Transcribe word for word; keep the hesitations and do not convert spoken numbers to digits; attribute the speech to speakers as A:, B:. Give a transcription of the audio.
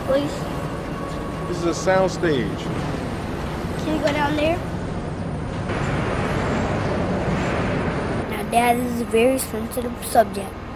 A: please?
B: This is a sound stage.
A: Can you go down there? Now, Dad, this is a very sensitive subject.